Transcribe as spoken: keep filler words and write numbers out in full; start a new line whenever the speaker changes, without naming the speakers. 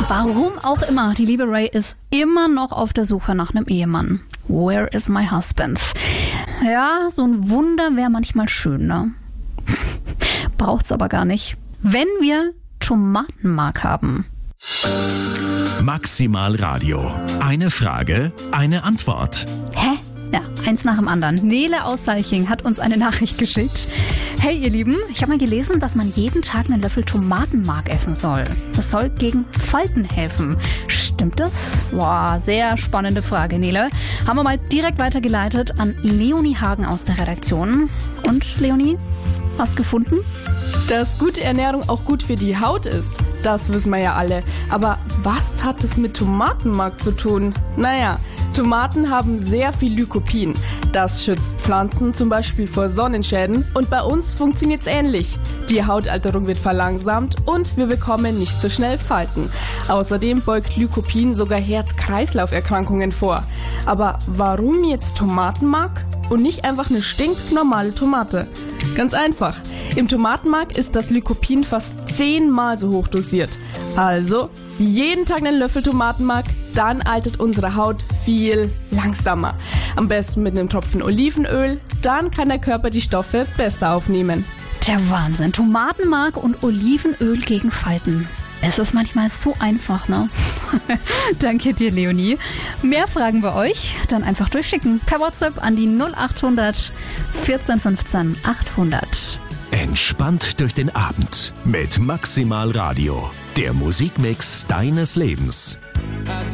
Warum auch immer, die liebe Ray ist immer noch auf der Suche nach einem Ehemann. Where is my husband? Ja, so ein Wunder wäre manchmal schön, ne? Braucht's aber gar nicht. Wenn wir Tomatenmark haben.
Maximal Radio. Eine Frage, eine Antwort.
Hä? Ja, eins nach dem anderen. Nele aus Salching hat uns eine Nachricht geschickt. Hey ihr Lieben, ich habe mal gelesen, dass man jeden Tag einen Löffel Tomatenmark essen soll. Das soll gegen Falten helfen. Stimmt das? Boah, sehr spannende Frage, Nele. Haben wir mal direkt weitergeleitet an Leonie Hagen aus der Redaktion. Und Leonie, was gefunden?
Dass gute Ernährung auch gut für die Haut ist, das wissen wir ja alle. Aber was hat es mit Tomatenmark zu tun? Naja, Tomaten haben sehr viel Lycopin. Das schützt Pflanzen zum Beispiel vor Sonnenschäden und bei uns funktioniert es ähnlich. Die Hautalterung wird verlangsamt und wir bekommen nicht so schnell Falten. Außerdem beugt Lycopin sogar Herz-Kreislauf-Erkrankungen vor. Aber warum jetzt Tomatenmark und nicht einfach eine stinknormale Tomate? Ganz einfach. Im Tomatenmark ist das Lycopin fast zehnmal so hoch dosiert. Also jeden Tag einen Löffel Tomatenmark, dann altert unsere Haut viel langsamer. Am besten mit einem Tropfen Olivenöl, dann kann der Körper die Stoffe besser aufnehmen.
Der Wahnsinn, Tomatenmark und Olivenöl gegen Falten. Es ist manchmal so einfach, ne? Danke dir, Leonie. Mehr Fragen bei euch? Dann einfach durchschicken. Per WhatsApp an die null acht hundert vierzehn fünfzehn achthundert.
Entspannt durch den Abend mit Maximal Radio. Der Musikmix deines Lebens.